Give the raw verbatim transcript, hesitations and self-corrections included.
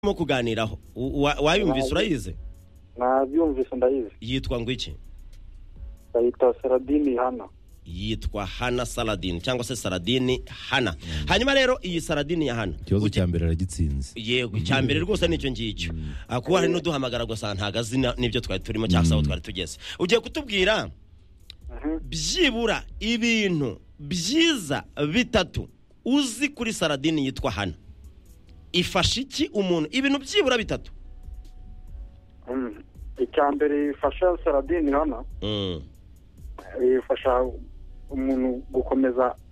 mo kuganiraho wayumvise urayize nabyumvise ndayize yitwa ngo iki bayita Saladini Hana yitwa Hana Saladin cyangwa se Saladini Hana hanyuma rero iyi Saladini ya Hana ikibazo cya mbere aragitsinze yego cya mbere rwose nicyo ngicyo akuba hari no duhamagara gusa ntagazi nibyo twari turimo cyangwa twari tugeze ugiye kutubwira byibura ibintu byiza bitatu uzi kuri Saladini yitwa Hana ifasha iki umuntu ibintu byibura bitatu icyambere ifasha Saladini Hana ifasha umuntu gukomeza